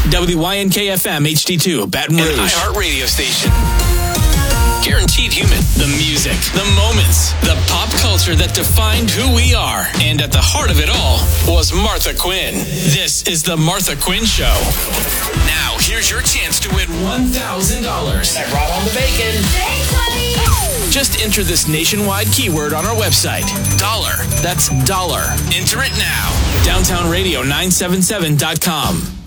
WYNK-FM HD2, Baton Rouge. An iHeart radio station. Guaranteed human. The music, the moments, the pop culture that defined who we are. And at the heart of it all was Martha Quinn. This is the Martha Quinn Show. Now, here's your chance to win $1,000. I brought home the bacon. Thanks, honey. Just enter this nationwide keyword on our website. Dollar. That's dollar. Enter it now. DowntownRadio977.com.